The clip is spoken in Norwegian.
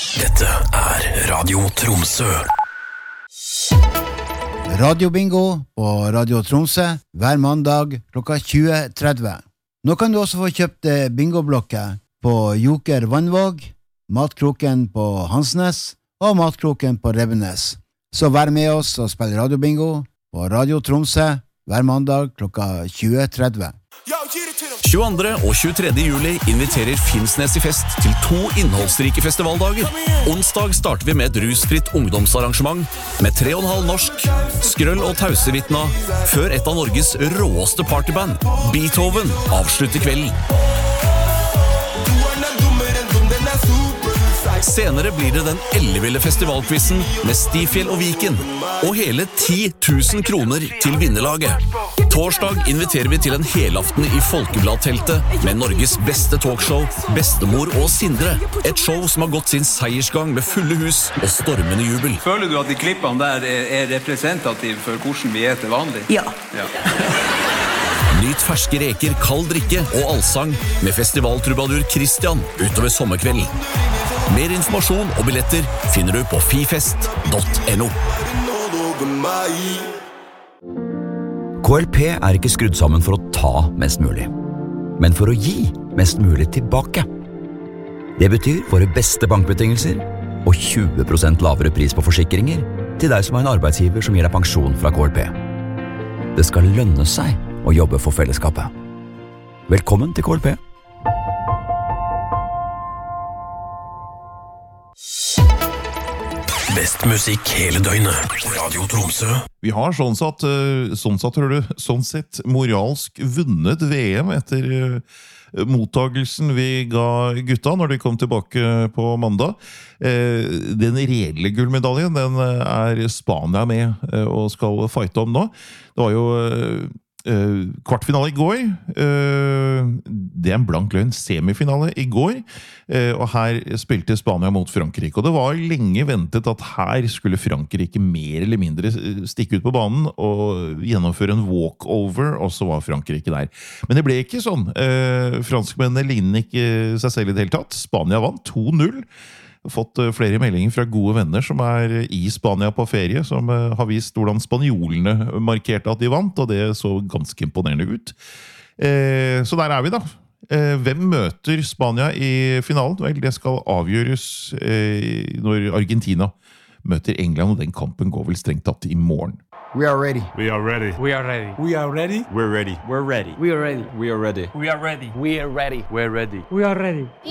Dette Radio Tromsø. Radiobingo på Radio Tromsø hver mandag klokka 20:30. Nå kan du også få kjøpt bingoblokker på Joker Vannvåg, Matkroken på Hansnes og Matkroken på Rebbenes. Så vær med oss og spill radiobingo på Radio Tromsø hver mandag klokka 20:30. 22. og 23. juli inviterer Finnsnes i fest til 2 innholdsrike festivaldager. Onsdag starter vi med et rusfritt ungdomsarrangement med 3,5 norsk, Skrøll og Tausevitna, før et av Norges råeste partyband, Beethoven, avslutter kvelden. Senere blir det den elleville festivalquizen med Stifjell og Viken, og hele 10 000 kroner til vinnerlaget. Torsdag inviterer vi til en helaften i Folkebladteltet med Norges beste talkshow, Bestemor og Sindre. Et show som har gått sin seiersgang med fulle hus og stormende jubel. Føler du at de klippene der representative for hvordan vi til vanlig? Ja. Nyt ferske reker, kald drikke og allsang med festivaltrubadur Christian utover sommerkvelden. Mer informasjon og billetter finner du på fifest.no. KLP ikke skrudd sammen for å ta mest mulig, men for å gi mest mulig tilbake. Det betyr våre beste bankbetingelser og 20% lavere pris på forsikringer til deg som har en arbeidsgiver som gir deg pensjon fra KLP. Det skal lønne seg å jobbe for fellesskapet. Velkommen til KLP. Best musikk hele døgnet. Radio Tromsø. Vi har sånn sett moralsk vunnet VM etter mottagelsen vi ga gutta når de kom tilbake på mandag. Den reelle gullmedaljen, den Spania med og skal fighte om nå. Det var jo kvartfinale i går. Det en blank løgn. Semifinale i går. Og her spilte Spania mot Frankrike. Og det var lenge ventet at her skulle Frankrike mer eller mindre stikke ut på banen og gjennomføre en walkover, og så var Frankrike der. Men det ble ikke sånn. Franskmennene lignet ikke seg selv i det hele tatt. Spania vant 2-0. Fått flere meldinger fra gode venner som i Spania på ferie, som har vist hvordan spanjolene markerte at de vant, og det så ganske imponerende ut. Så der vi da. Hvem møter Spania i finalen? Vel, det skal avgjøres når Argentina møter England, og den kampen går vel strengt tatt i morgen. We are ready. We are ready. We are ready. We are ready. We're ready. We're ready. We are ready. We are ready. We are ready. We are ready. We're ready. We are ready.